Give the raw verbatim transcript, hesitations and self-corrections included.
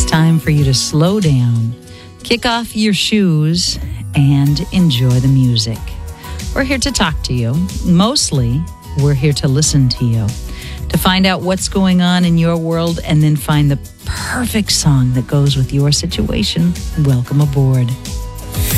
time for you to slow down, kick off your shoes, and enjoy the music. We're here to talk to you. Mostly, we're here to listen to you, to find out what's going on in your world, and then find the perfect song that goes with your situation. Welcome aboard.